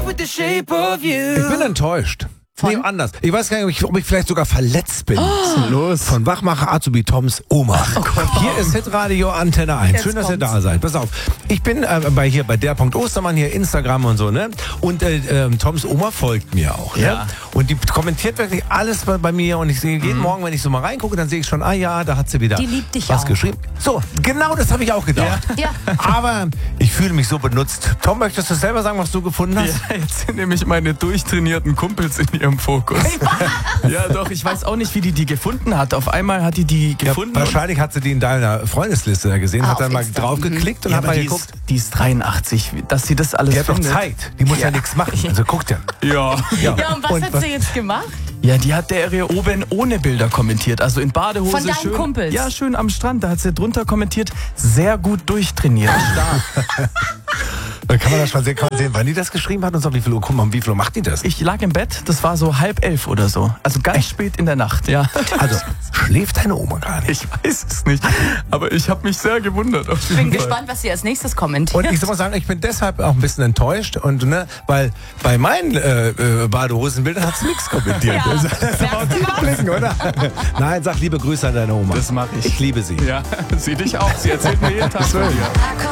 love with the shape of you. Ich bin enttäuscht. Nee, anders. Ich weiß gar nicht, ob ich vielleicht sogar verletzt bin. Was ist denn los? Von Wachmacher Azubi Toms Oma. Hier ist Hitradio Antenne 1. Schön, dass ihr da seid. Pass auf. Ich bin bei der Punkt Ostermann hier, Instagram und so, ne? Und Toms Oma folgt mir auch, ja? Und die kommentiert wirklich alles bei mir und ich sehe jeden Morgen, wenn ich so mal reingucke, dann sehe ich schon, da hat sie wieder Die liebt dich was auch. geschrieben. So, genau das habe ich auch gedacht. Ja. Aber ich fühle mich so benutzt. Tom, möchtest du selber sagen, was du gefunden hast? Ja, jetzt sind nämlich meine durchtrainierten Kumpels in ihrem Fokus. Ja, doch, ich weiß auch nicht, wie die gefunden hat. Auf einmal hat die gefunden. Ja, wahrscheinlich hat sie die in deiner Freundesliste da gesehen, hat auf dann mal Insta. draufgeklickt und Ja, hat aber mal die geguckt. die ist 83, dass sie das alles Die hat doch findet. Zeit. Die muss ja nichts machen. Also guckt ja. Ja. Ja, und was hat sie jetzt gemacht? Ja, die hat der oben ohne Bilder kommentiert. Also in Badehose. Von deinen schön, Kumpels? Ja, schön am Strand. Da hat sie drunter kommentiert, sehr gut durchtrainiert. Stark. Da kann man das schon sehen, wann die das geschrieben hat und so. Wie viel Uhr macht die das? Ich lag im Bett, das war so 10:30 oder so. Also ganz spät in der Nacht, ja. Also, schläft deine Oma gar nicht? Ich weiß es nicht, aber ich habe mich sehr gewundert. Auf Ich jeden bin Fall. gespannt, was sie als nächstes kommentiert. Und ich soll mal sagen, ich bin deshalb auch ein bisschen enttäuscht, und weil bei meinen Badehosenbildern hat sie nichts kommentiert. Ja. Das ist aber auch Blicken, oder? Nein, sag liebe Grüße an deine Oma. Das mache ich. Ich liebe sie. Ja, sie dich auch. Sie erzählt mir jeden Tag von dir.